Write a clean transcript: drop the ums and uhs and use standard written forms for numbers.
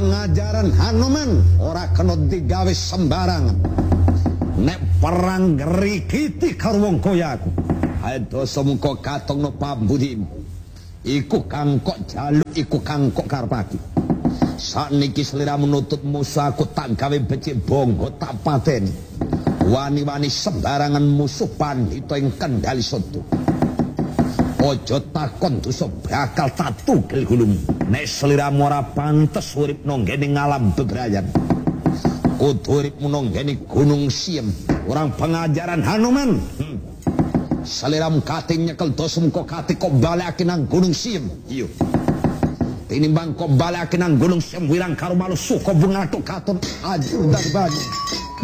pengajaran Hanuman ora kena digawe sembarangan. Nek perang ngrikiti karo wong kaya aku, adosa mengko katongno pambudimu. Iku kangkok jaluk, iku kangkok karepku. Sakniki sliramu nutut musuh aku tak gawe becik bongo tak pateni. Wani-wani sembarangan musuh pandhita ing kendali soto. Ojo takon dosa bakal tak tugel gulung. Nek sliramu ora pantes urip nonggene ngalam bebrayan. Kudu urip nonggene Gunung Siem. Orang pengajaran Hanuman. Sliramu kate nyekel dosa kok kate kok balekake nang Gunung Siem. Iyo. Tinimbang kok balekake nang Gunung Siem wirang karo malu suka bungatuk katon ajur darbane.